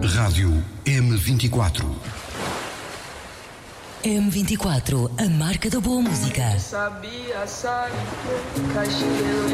Rádio M24. M24, a marca da boa música. Sabia, sabe, caixinha.